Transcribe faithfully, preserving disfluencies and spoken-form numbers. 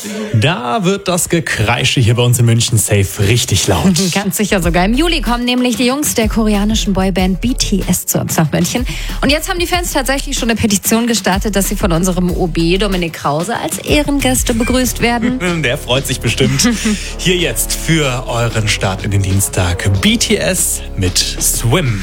Da wird das Gekreische hier bei uns in München safe richtig laut. Ganz sicher sogar. Im Juli kommen nämlich die Jungs der koreanischen Boyband B T S zu uns nach München. Und jetzt haben die Fans tatsächlich schon eine Petition gestartet, dass sie von unserem O B Dominik Krause als Ehrengäste begrüßt werden. Der freut sich bestimmt. Hier jetzt für euren Start in den Dienstag B T S mit Swim.